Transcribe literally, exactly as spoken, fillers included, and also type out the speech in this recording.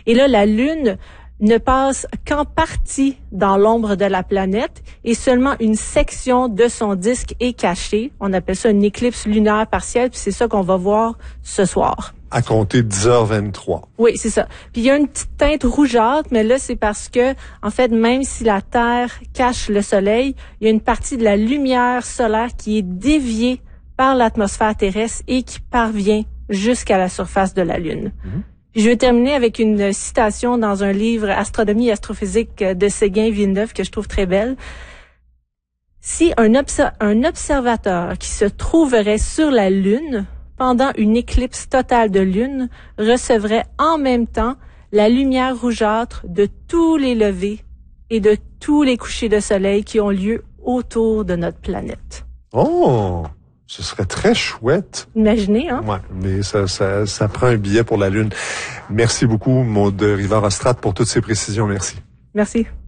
Et là, la Lune ne passe qu'en partie dans l'ombre de la planète et seulement une section de son disque est cachée. On appelle ça une éclipse lunaire partielle, puis c'est ça qu'on va voir ce soir. À compter de dix heures vingt-trois. Oui, c'est ça. Puis il y a une petite teinte rougeâtre, mais là, c'est parce que, en fait, même si la Terre cache le Soleil, il y a une partie de la lumière solaire qui est déviée par l'atmosphère terrestre et qui parvient jusqu'à la surface de la Lune. Mmh. Puis je vais terminer avec une citation dans un livre Astronomie et astrophysique de Séguin-Villeneuve que je trouve très belle. Si un, obs- un observateur qui se trouverait sur la Lune pendant une éclipse totale de Lune recevrait en même temps la lumière rougeâtre de tous les levers et de tous les couchers de soleil qui ont lieu autour de notre planète. Oh! Ce serait très chouette. Imaginez, hein? Ouais, mais ça, ça, ça prend un billet pour la Lune. Merci beaucoup, Maude Rivard-Ostrate, pour toutes ces précisions. Merci. Merci.